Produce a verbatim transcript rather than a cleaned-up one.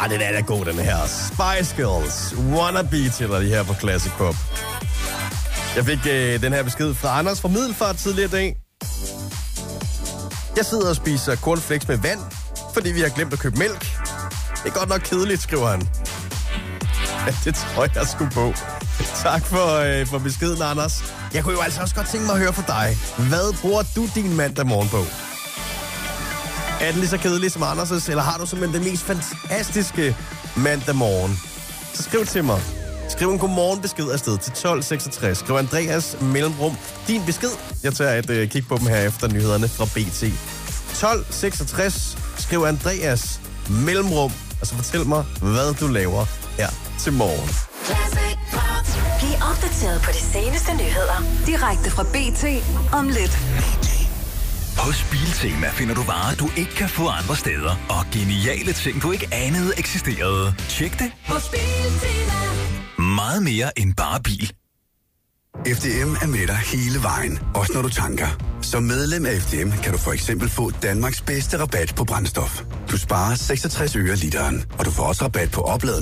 Ej, den er da god, den her. Spice Girls, Wannabe til dig her på Classic Pop. Jeg fik øh, den her besked fra Anders fra Middelfart tidligere i dag. Jeg sidder og spiser cornflakes med vand, fordi vi har glemt at købe mælk. Det er godt nok kedeligt, skriver han. Ja, det tror jeg sgu på. Tak for, øh, for beskeden, Anders. Jeg kunne jo altså også godt tænke mig at høre fra dig. Hvad bruger du din mandag morgen på? Er den lige så kedelig som Anders', eller har du simpelthen det mest fantastiske mandag morgen? Så skriv til mig. Skriv en godmorgenbesked afsted til tolv seksogtres. Skriv Andreas mellemrum din besked. Jeg tager et øh, kig på dem her efter nyhederne fra B T. tolv seksogtres. Skriv Andreas mellemrum, og så fortæl mig, hvad du laver her til morgen. Bliv opdateret på de seneste nyheder direkte fra B T om lidt. Hos Biltema finder du varer, du ikke kan få andre steder, og geniale ting, du ikke anede eksisterede. Tjek det hos Biltema. Meget mere end bare bil. F D M er med dig hele vejen, også når du tanker. Som medlem af F D M kan du for eksempel få Danmarks bedste rabat på brændstof. Du sparer seksogtres øre literen, og du får også rabat på opladen.